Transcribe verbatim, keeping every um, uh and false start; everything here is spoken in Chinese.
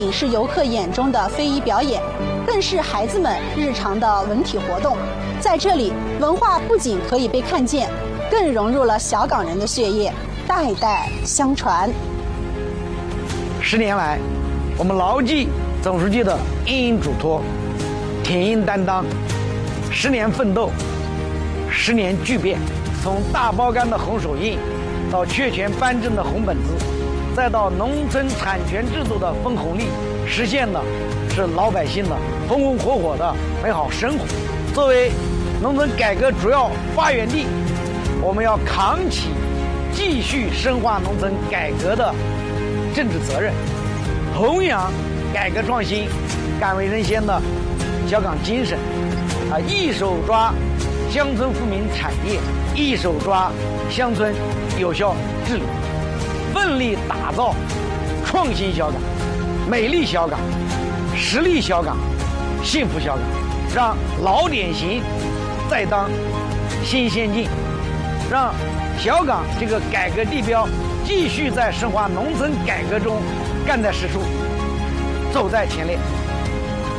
仅是游客眼中的非遗表演，更是孩子们日常的文体活动。在这里，文化不仅可以被看见，更融入了小港人的血液，代代相传。 十年来，我们牢记总书记的殷殷嘱托，挺膺担当，十年奋斗，十年巨变，从大包干的红手印，到确权颁证的红本子，再到农村产权制度的分红利，实现的是老百姓的红红火火的美好生活。作为农村改革主要发源地，我们要扛起继续深化农村改革的政治责任，弘扬改革创新、敢为人先的小港精神，啊，一手抓乡村富民产业，一手抓乡村有效治理，奋力打造创新小港、美丽小港、实力小港、幸福小港，让老典型再当新先进，让小港这个改革地标继续在深化农村改革中干在实处，走在前列。